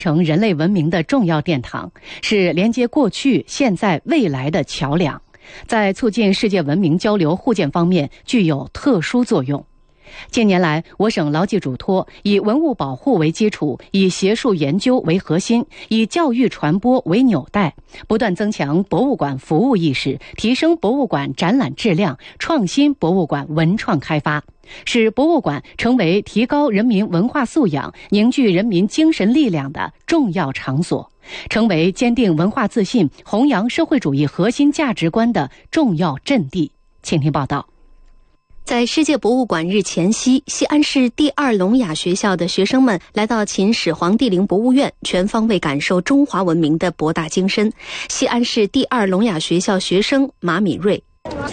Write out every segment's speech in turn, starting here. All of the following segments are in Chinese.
成人类文明的重要殿堂，是连接过去、现在、未来的桥梁，在促进世界文明交流互鉴方面具有特殊作用。近年来，我省牢记嘱托，以文物保护为基础，以学术研究为核心，以教育传播为纽带，不断增强博物馆服务意识，提升博物馆展览质量，创新博物馆文创开发，使博物馆成为提高人民文化素养、凝聚人民精神力量的重要场所，成为坚定文化自信、弘扬社会主义核心价值观的重要阵地。请听报道。 在世界博物馆日前夕，西安市第二聋哑学校的学生们来到秦始皇帝陵博物院，全方位感受中华文明的博大精深。西安市第二聋哑学校学生马敏瑞：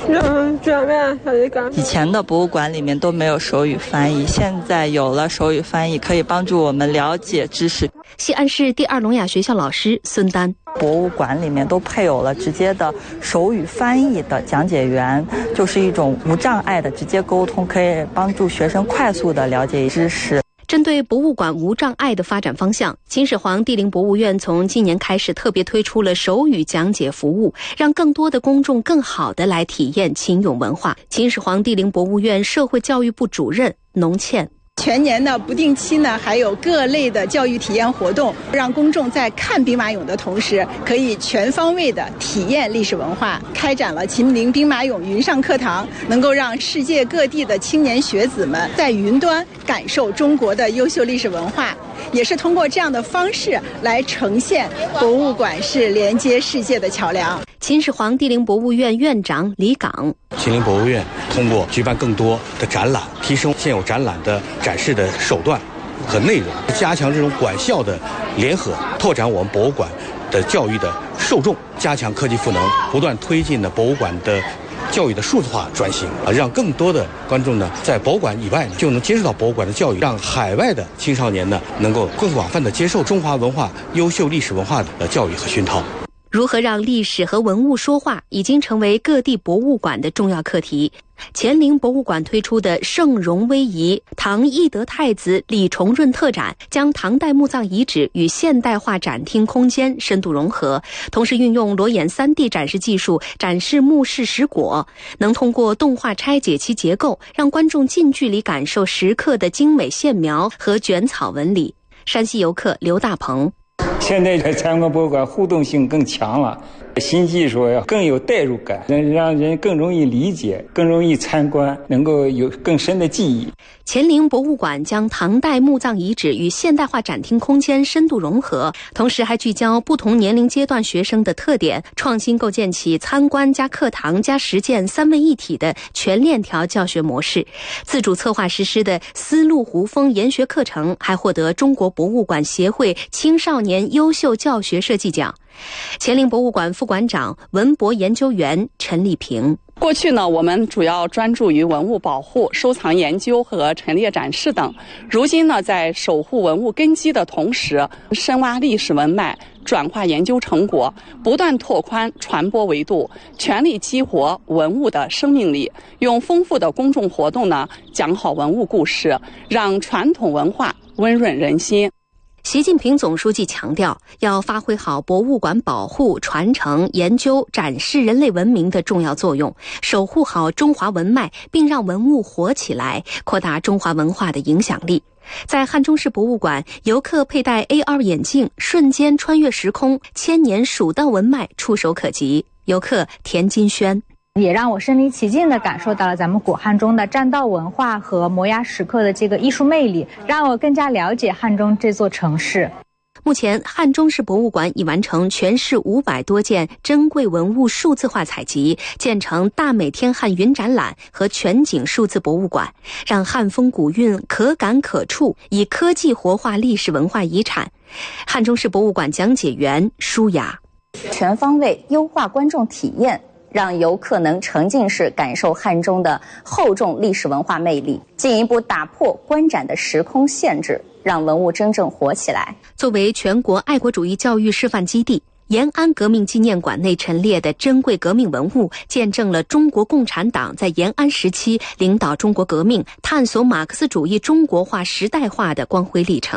以前的博物馆里面都没有手语翻译，现在有了手语翻译，可以帮助我们了解知识。 西安市第二聋哑学校老师孙丹： 博物馆里面都配有了直接的手语翻译的讲解员，就是一种无障碍的直接沟通，可以帮助学生快速的了解知识。 针对博物馆无障碍的发展方向，秦始皇帝陵博物院从今年开始特别推出了手语讲解服务，让更多的公众更好地来体验秦俑文化。秦始皇帝陵博物院社会教育部主任农倩： 全年呢不定期呢还有各类的教育体验活动，让公众在看兵马俑的同时，可以全方位的体验历史文化。开展了秦陵兵马俑云上课堂，能够让世界各地的青年学子们在云端感受中国的优秀历史文化，也是通过这样的方式来呈现博物馆是连接世界的桥梁。 秦始皇帝陵博物院院长李岗： 秦陵博物院通过举办更多的展览，提升现有展览的展示的手段和内容，加强这种馆校的联合，拓展我们博物馆的教育的受众，加强科技赋能，不断推进的博物馆的教育的数字化转型，让更多的观众呢在博物馆以外就能接受到博物馆的教育，让海外的青少年呢能够更广泛的接受中华文化、优秀历史文化的教育和熏陶。 如何让历史和文物说话，已经成为各地博物馆的重要课题。乾陵博物馆推出的盛容威仪唐懿德太子李重润特展，将唐代墓葬遗址与现代化展厅空间深度融合，同时运用裸眼 3D 展示技术展示墓室石椁，能通过动画拆解其结构，让观众近距离感受石刻的精美线描和卷草纹理。山西游客刘大鹏： 现在参观博物馆互动性更强了，新技术更有代入感，能让人更容易理解，更容易参观，能够有更深的记忆。 乾陵博物馆将唐代墓葬遗址与现代化展厅空间深度融合，同时还聚焦不同年龄阶段学生的特点，创新构建起参观加课堂加实践3位一体的全链条教学模式。自主策划实施的丝路湖风研学课程还获得中国博物馆协会青少年优秀教学设计奖。乾陵博物馆副馆长、文博研究员陈丽萍： 过去呢，我们主要专注于文物保护、收藏研究和陈列展示等。如今呢，在守护文物根基的同时，深挖历史文脉，转化研究成果，不断拓宽传播维度，全力激活文物的生命力。用丰富的公众活动呢，讲好文物故事，让传统文化温润人心。 习近平总书记强调，要发挥好博物馆保护、传承、研究、展示人类文明的重要作用，守护好中华文脉，并让文物活起来，扩大中华文化的影响力。在汉中市博物馆，游客佩戴 AR 眼镜，瞬间穿越时空，千年蜀道文脉触手可及。游客田金轩： 也让我身临其境地感受到了咱们古汉中的栈道文化和摩崖石刻的这个艺术魅力，让我更加了解汉中这座城市。 目前，汉中市博物馆已完成全市500多件珍贵文物数字化采集，建成大美天汉云展览和全景数字博物馆，让汉风古韵可感可触，以科技活化历史文化遗产。汉中市博物馆讲解员舒雅： 全方位优化观众体验，让游客能沉浸式感受汉中的厚重历史文化魅力，进一步打破观展的时空限制，让文物真正活起来。 作为全国爱国主义教育示范基地，延安革命纪念馆内陈列的珍贵革命文物，见证了中国共产党在延安时期领导中国革命、探索马克思主义中国化时代化的光辉历程。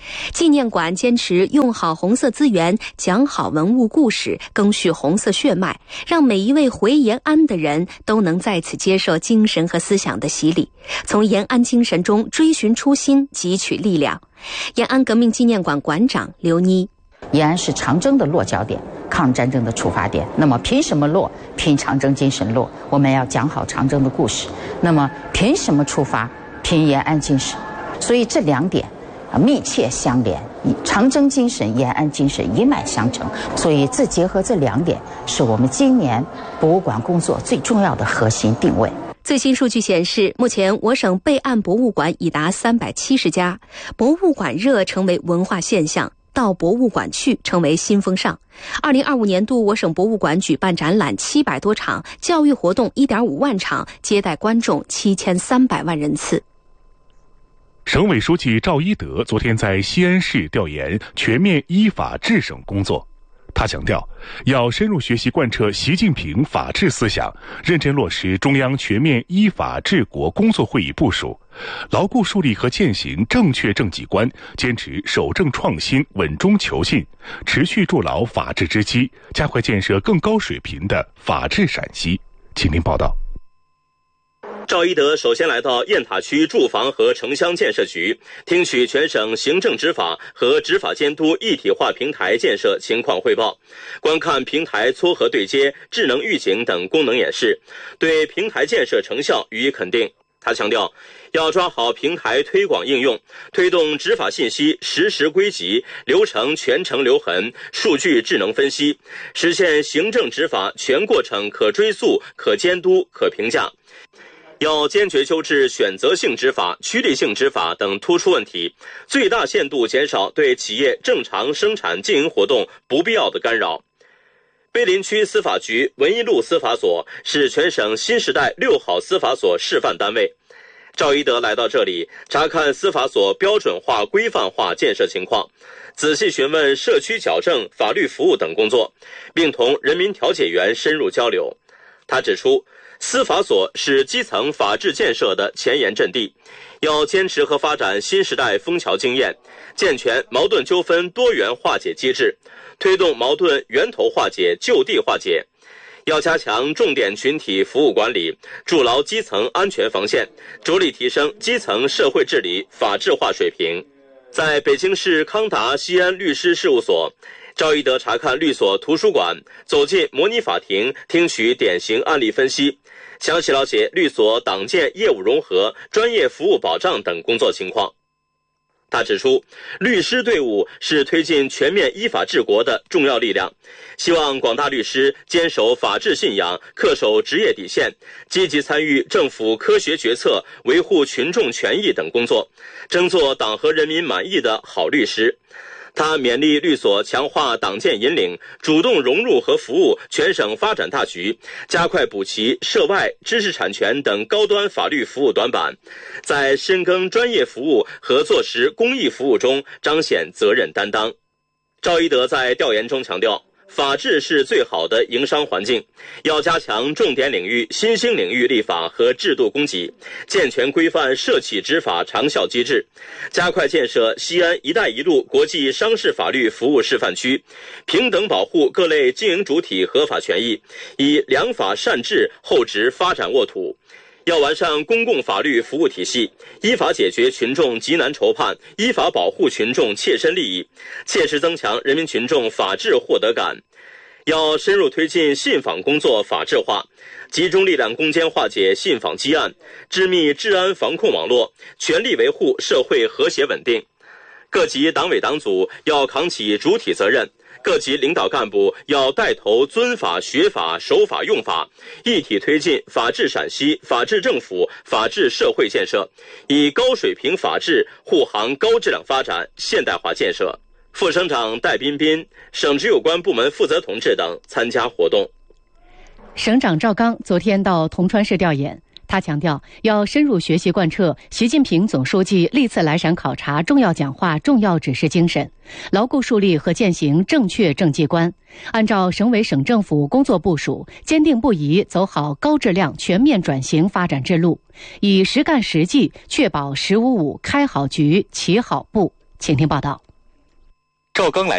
纪念馆坚持用好红色资源，讲好文物故事，赓续红色血脉，让每一位回延安的人都能在此接受精神和思想的洗礼，从延安精神中追寻初心，汲取力量。延安革命纪念馆馆长刘妮： 延安是长征的落脚点，抗战争的出发点。那么凭什么落？凭长征精神落。我们要讲好长征的故事。那么凭什么出发？凭延安精神。所以这两点密切相连，长征精神、延安精神一脉相承。所以结合这两点，是我们今年博物馆工作最重要的核心定位。 最新数据显示，目前我省备案博物馆已达370家，博物馆热成为文化现象，到博物馆去成为新风尚。2025年度，我省博物馆举办展览700多场，教育活动1.5万场，接待观众7300万人次。 省委书记赵一德昨天在西安市调研全面依法治省工作。他强调，要深入学习贯彻习近平法治思想，认真落实中央全面依法治国工作会议部署，牢固树立和践行正确政绩观，坚持守正创新、稳中求进，持续筑牢法治之基，加快建设更高水平的法治陕西。请听报道。 赵一德首先来到雁塔区住房和城乡建设局，听取全省行政执法和执法监督一体化平台建设情况汇报，观看平台撮合对接、智能预警等功能演示，对平台建设成效予以肯定。他强调，要抓好平台推广应用，推动执法信息实时归集，流程全程留痕，数据智能分析，实现行政执法全过程可追溯、可监督、可评价。要坚决纠治选择性执法、趋利性执法等突出问题，最大限度减少对企业正常生产经营活动不必要的干扰。碑林区司法局文一路司法所是全省新时代6号司法所示范单位。赵一德来到这里，查看司法所标准化、规范化建设情况，仔细询问社区矫正、法律服务等工作，并同人民调解员深入交流。他指出，司法所是基层法治建设的前沿阵地，要坚持和发展新时代枫桥经验，健全矛盾纠纷多元化解机制，推动矛盾源头化解、就地化解。要加强重点群体服务管理，筑牢基层安全防线，着力提升基层社会治理法治化水平。在北京市康达西安律师事务所，赵一德查看律所图书馆，走进模拟法庭，听取典型案例分析，详细了解律所党建业务融合、专业服务保障等工作情况。他指出，律师队伍是推进全面依法治国的重要力量，希望广大律师坚守法治信仰，恪守职业底线，积极参与政府科学决策、维护群众权益等工作，争做党和人民满意的好律师。他勉励律所强化党建引领，主动融入和服务全省发展大局，加快补齐涉外、知识产权等高端法律服务短板，在深耕专业服务和做实公益服务中彰显责任担当。赵一德在调研中强调，法治是最好的营商环境，要加强重点领域、新兴领域立法和制度供给，健全规范涉企执法长效机制，加快建设西安“一带一路”国际商事法律服务示范区，平等保护各类经营主体合法权益，以良法善治厚植发展沃土。要完善公共法律服务体系，依法解决群众急难愁盼，依法保护群众切身利益，切实增强人民群众法治获得感。要深入推进信访工作法治化，集中力量攻坚化解信访积案，织密治安防控网络，全力维护社会和谐稳定。各级党委党组要扛起主体责任，各级领导干部要带头遵法学法守法用法，一体推进法治陕西、法治政府、法治社会建设，以高水平法治护航高质量发展现代化建设。副省长戴彬彬、省直有关部门负责同志等参加活动。 省长赵刚昨天到铜川市调研，他强调要深入学习贯彻习近平总书记历次来陕考察重要讲话、重要指示精神，牢固树立和践行正确政绩观，按照省委省政府工作部署，坚定不移走好高质量全面转型发展之路，以实干实绩确保“1055”开好局、起好步。 请听报道。 赵刚来